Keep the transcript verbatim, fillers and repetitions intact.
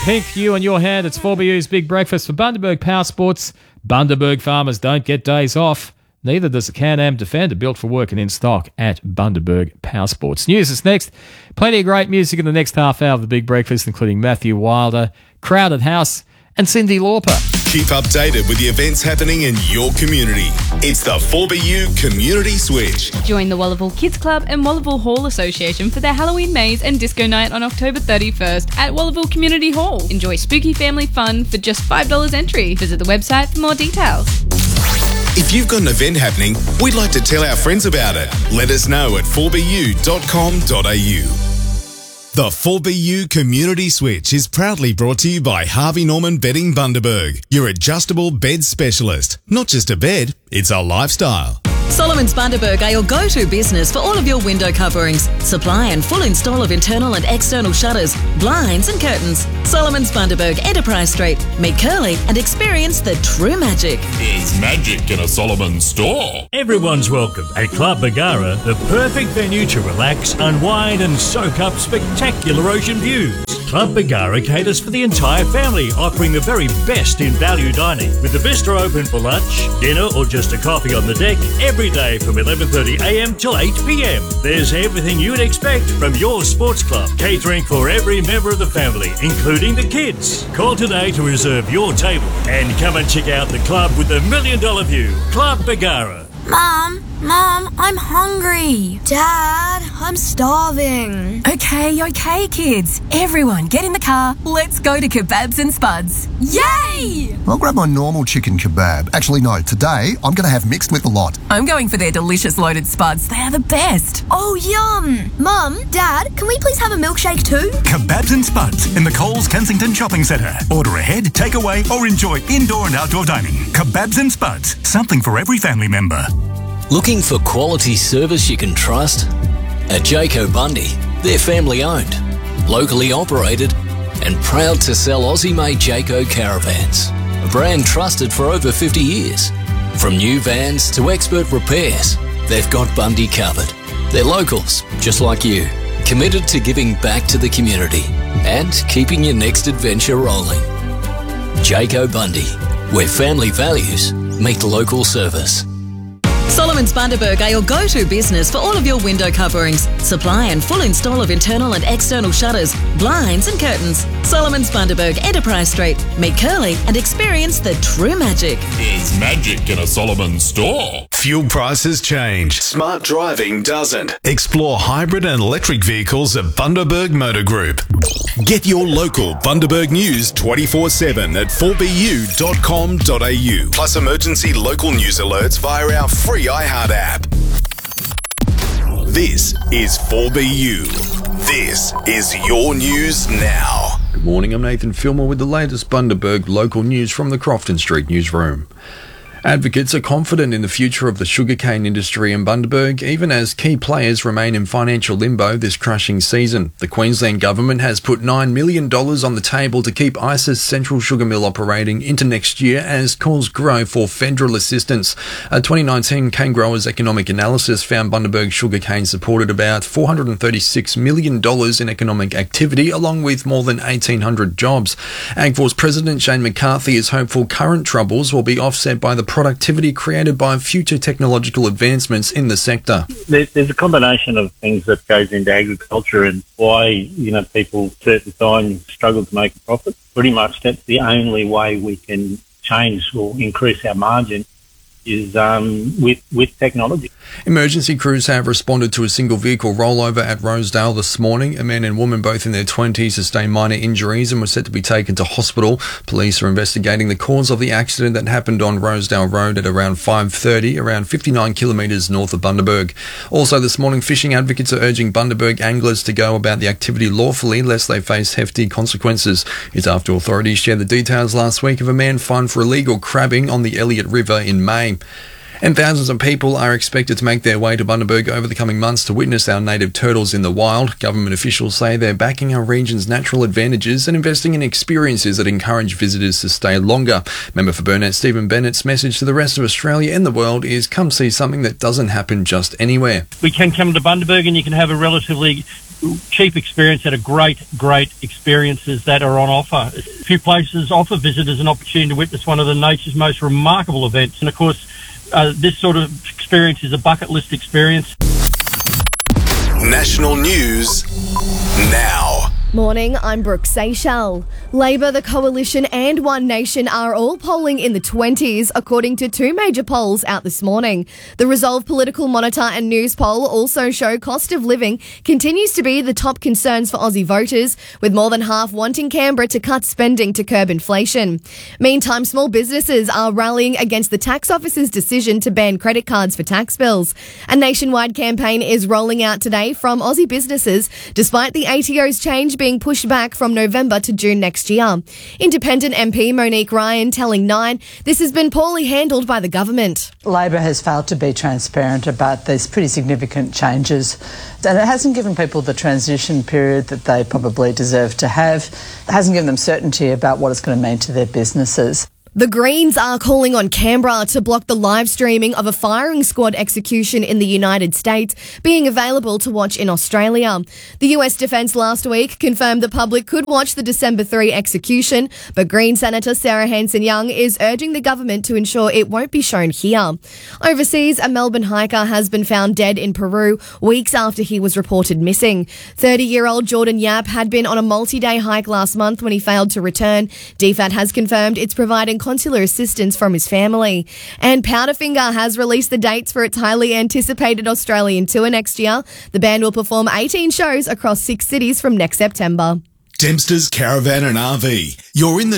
Pink, you and your hand. It's four B U's Big Breakfast for Bundaberg Power Sports. Bundaberg farmers don't get days off. Neither does the Can-Am Defender, built for work and in stock at Bundaberg Power Sports. News is next. Plenty of great music in the next half hour of the Big Breakfast, including Matthew Wilder, Crowded House, and Cyndi Lauper. Keep updated with the events happening in your community. It's the four B U Community Switch. Join the Wallaville Kids Club and Wallaville Hall Association for their Halloween maze and disco night on October thirty-first at Wallaville Community Hall. Enjoy spooky family fun for just five dollars entry. Visit the website for more details. If you've got an event happening, we'd like to tell our friends about it. Let us know at four b u dot com dot a u. The four B U Community Switch is proudly brought to you by Harvey Norman Bedding Bundaberg, your adjustable bed specialist. Not just a bed, it's a lifestyle. Solomon's Bundaberg are your go-to business for all of your window coverings. Supply and full install of internal and external shutters, blinds and curtains. Solomon's Bundaberg, Enterprise Street. Meet Curly and experience the true magic. There's magic in a Solomon store. Everyone's welcome at Club Bagara, the perfect venue to relax, unwind and soak up spectacular ocean views. Club Bagara caters for the entire family, offering the very best in value dining. With the bistro open for lunch, dinner or just a coffee on the deck, every day from eleven thirty a m till eight p m. There's everything you'd expect from your sports club, catering for every member of the family, including the kids. Call today to reserve your table and come and check out the club with the million dollar view. Club Bagara. Mum, Mum, I'm hungry. Dad, I'm starving. Okay, okay, kids. Everyone, get in the car. Let's go to Kebabs and Spuds. Yay! I'll grab my normal chicken kebab. Actually, no, today I'm going to have mixed with a lot. I'm going for their delicious loaded spuds. They are the best. Oh, yum. Mum, Dad, can we please have a milkshake too? Kebabs and Spuds in the Coles Kensington Shopping Centre. Order ahead, take away, or enjoy indoor and outdoor dining. Kebabs and Spuds, something for every family member. Looking for quality service you can trust? At Jayco Bundy, they're family owned, locally operated, and proud to sell Aussie-made Jayco caravans, a brand trusted for over fifty years. From new vans to expert repairs, they've got Bundy covered. They're locals, just like you, committed to giving back to the community and keeping your next adventure rolling. Jayco Bundy, where family values meet local service. Solomon's Bundaberg are your go-to business for all of your window coverings. Supply and full install of internal and external shutters, blinds and curtains. Solomon's Bundaberg, Enterprise Street. Meet Curly and experience the true magic. There's magic in a Solomon store. Fuel prices change. Smart driving doesn't. Explore hybrid and electric vehicles at Bundaberg Motor Group. Get your local Bundaberg news twenty-four seven at four b u dot com dot a u. Plus emergency local news alerts via our free iHeart app. This is four B U. This is your news now. Good morning, I'm Nathan Fillmore with the latest Bundaberg local news from the Crofton Street newsroom. Advocates are confident in the future of the sugarcane industry in Bundaberg, even as key players remain in financial limbo this crushing season. The Queensland Government has put nine million dollars on the table to keep ISA's Central Sugar Mill operating into next year as calls grow for federal assistance. A twenty nineteen Cane Growers Economic Analysis found Bundaberg sugarcane supported about four hundred thirty-six million dollars in economic activity, along with more than eighteen hundred jobs. AgForce President Shane McCarthy is hopeful current troubles will be offset by the productivity created by future technological advancements in the sector. There's a combination of things that goes into agriculture and why, you know, people certain times struggle to make a profit. Pretty much that's the only way we can change or increase our margin is um, with with technology. Emergency crews have responded to a single vehicle rollover at Rosedale this morning. A man and woman, both in their twenties, sustained minor injuries and were set to be taken to hospital. Police are investigating the cause of the accident that happened on Rosedale Road at around five thirty, around fifty-nine kilometres north of Bundaberg. Also this morning, fishing advocates are urging Bundaberg anglers to go about the activity lawfully lest they face hefty consequences. It's after authorities shared the details last week of a man fined for illegal crabbing on the Elliott River in May. And thousands of people are expected to make their way to Bundaberg over the coming months to witness our native turtles in the wild. Government officials say they're backing our region's natural advantages and investing in experiences that encourage visitors to stay longer. Member for Burnett Stephen Bennett's message to the rest of Australia and the world is come see something that doesn't happen just anywhere. We can come to Bundaberg and you can have a relatively cheap experience at a great, great experiences that are on offer. A few places offer visitors an opportunity to witness one of the nature's most remarkable events. And of course, uh, this sort of experience is a bucket list experience. National news now. Morning, I'm Brooke Seychelles. Labor, the Coalition and One Nation are all polling in the twenties, according to two major polls out this morning. The Resolve Political Monitor and News poll also show cost of living continues to be the top concerns for Aussie voters, with more than half wanting Canberra to cut spending to curb inflation. Meantime, small businesses are rallying against the tax office's decision to ban credit cards for tax bills. A nationwide campaign is rolling out today from Aussie businesses, despite the A T O's change being pushed back from November to June next year. Independent M P Monique Ryan telling Nine this has been poorly handled by the government. Labor has failed to be transparent about these pretty significant changes, and it hasn't given people the transition period that they probably deserve to have. It hasn't given them certainty about what it's going to mean to their businesses. The Greens are calling on Canberra to block the live streaming of a firing squad execution in the United States being available to watch in Australia. The U S Defence last week confirmed the public could watch the December third execution, but Green Senator Sarah Hanson-Young is urging the government to ensure it won't be shown here. Overseas, a Melbourne hiker has been found dead in Peru weeks after he was reported missing. thirty-year-old Jordan Yap had been on a multi-day hike last month when he failed to return. D F A T has confirmed it's providing consular assistance from his family. And Powderfinger has released the dates for its highly anticipated Australian tour next year. The band will perform eighteen shows across six cities from next September. Dempster's Caravan and R V. You're in the